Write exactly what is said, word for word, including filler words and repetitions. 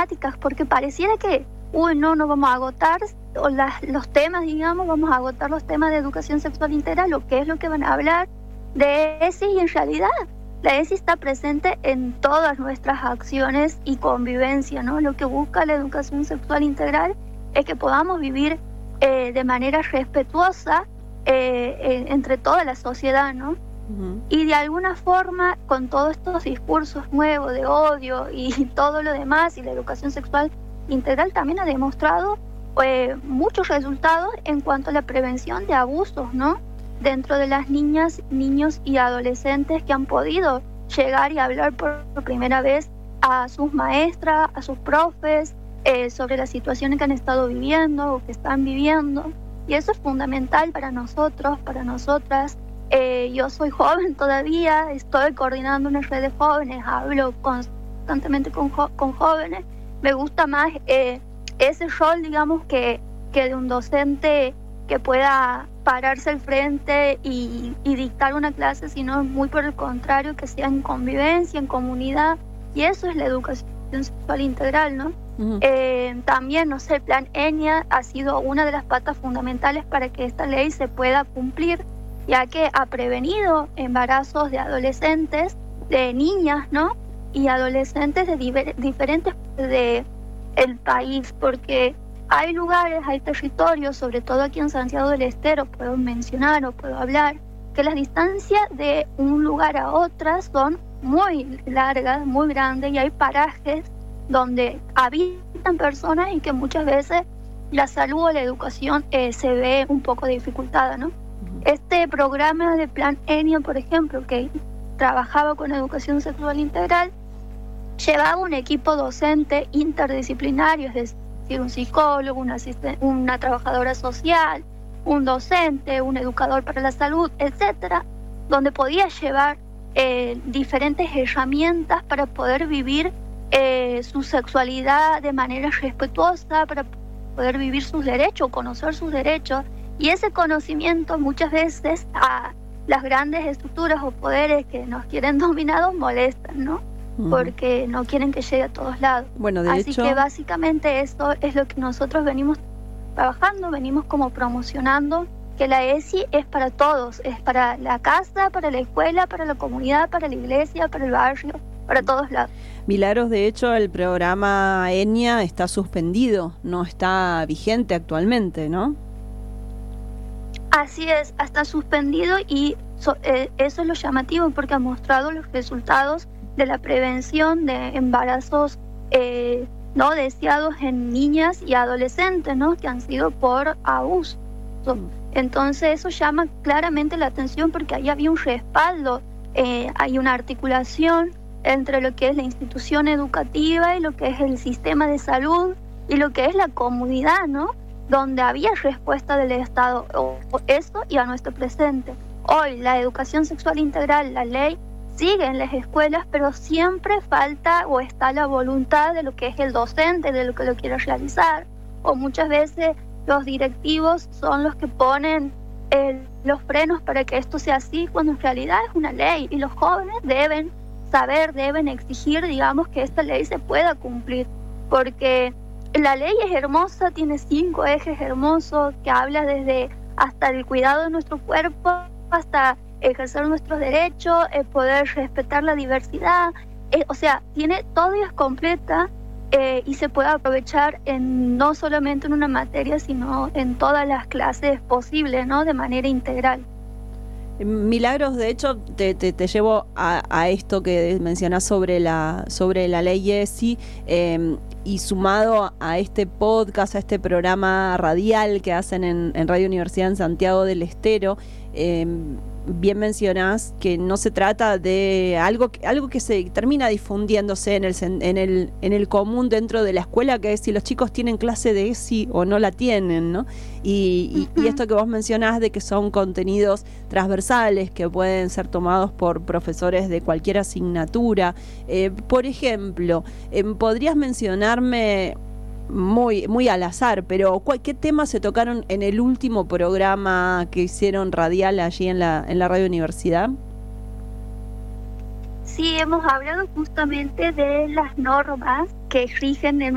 temáticas, porque pareciera que, uy, no, no vamos a agotar o las, los temas, digamos, vamos a agotar los temas de educación sexual integral, lo que es lo que van a hablar de E S I, y en realidad la E S I está presente en todas nuestras acciones y convivencia, ¿no? Lo que busca la educación sexual integral es que podamos vivir eh, de manera respetuosa eh, eh, entre toda la sociedad, ¿no? Uh-huh. Y de alguna forma, con todos estos discursos nuevos de odio y todo lo demás, y la educación sexual integral también ha demostrado eh, muchos resultados en cuanto a la prevención de abusos, ¿no? Dentro de las niñas, niños y adolescentes que han podido llegar y hablar por primera vez a sus maestras, a sus profes, eh, sobre las situaciones que han estado viviendo o que están viviendo. Y eso es fundamental para nosotros, para nosotras. Eh, yo soy joven todavía, estoy coordinando una red de jóvenes, hablo constantemente con, jo- con jóvenes. Me gusta más eh, ese rol, digamos, que, que de un docente que pueda pararse al frente y, y dictar una clase, sino muy por el contrario, que sea en convivencia, en comunidad, y eso es la educación sexual integral, ¿no? Uh-huh. Eh, también, no sé, el plan ENIA ha sido una de las patas fundamentales para que esta ley se pueda cumplir, ya que ha prevenido embarazos de adolescentes, de niñas, ¿no? Y adolescentes de diver- diferentes de el país, porque hay lugares, hay territorios, sobre todo aquí en Santiago del Estero, puedo mencionar o puedo hablar, que las distancias de un lugar a otra son muy largas, muy grandes, y hay parajes donde habitan personas y que muchas veces la salud o la educación eh, se ve un poco dificultada, ¿no? Uh-huh. Este programa de Plan ENIA, por ejemplo, que trabajaba con educación sexual integral, llevaba un equipo docente interdisciplinario, es decir, un psicólogo, una, asisten- una trabajadora social, un docente, un educador para la salud, etcétera, donde podía llevar eh, diferentes herramientas para poder vivir eh, su sexualidad de manera respetuosa, para poder vivir sus derechos, conocer sus derechos, y ese conocimiento muchas veces a las grandes estructuras o poderes que nos quieren dominados molestan, ¿no? Porque no quieren que llegue a todos lados. Bueno, de Así hecho... que básicamente eso es lo que nosotros venimos trabajando, venimos como promocionando, que la E S I es para todos, es para la casa, para la escuela, para la comunidad, para la iglesia, para el barrio, para todos lados. Milagros, de hecho, el programa ENIA está suspendido, no está vigente actualmente, ¿no? Así es, está suspendido, y so, eh, eso es lo llamativo, porque ha mostrado los resultados de la prevención de embarazos eh, no deseados en niñas y adolescentes, ¿no? Que han sido por abuso. Entonces eso llama claramente la atención, porque ahí había un respaldo, eh, hay una articulación entre lo que es la institución educativa y lo que es el sistema de salud y lo que es la comunidad, ¿no? Donde había respuesta del Estado, o eso y a nuestro presente. Hoy la educación sexual integral, la ley, sigue en las escuelas, pero siempre falta o está la voluntad de lo que es el docente, de lo que lo quiere realizar, o muchas veces los directivos son los que ponen eh, los frenos para que esto sea así, cuando en realidad es una ley, y los jóvenes deben saber, deben exigir, digamos, que esta ley se pueda cumplir, porque la ley es hermosa, tiene cinco ejes hermosos que habla desde hasta el cuidado de nuestro cuerpo, hasta ejercer nuestros derechos, eh, poder respetar la diversidad, eh, o sea, tiene todo y es completa, eh, y se puede aprovechar en, no solamente en una materia, sino en todas las clases posibles, ¿no? De manera integral. Milagros, de hecho, te, te, te llevo a, a esto que mencionás sobre la, sobre la ley E S I, eh, y sumado a este podcast, a este programa radial que hacen en, en Radio Universidad en Santiago del Estero, eh, bien mencionás que no se trata de algo, algo que se termina difundiéndose en el, en el, en el común dentro de la escuela, que es si los chicos tienen clase de E S I o no la tienen, ¿no? Y, y, y esto que vos mencionás de que son contenidos transversales que pueden ser tomados por profesores de cualquier asignatura. Eh, por ejemplo, eh, ¿podrías mencionarme muy, muy al azar, pero ¿qué temas se tocaron en el último programa que hicieron radial allí en la, en la Radio Universidad? Sí, hemos hablado justamente de las normas que rigen en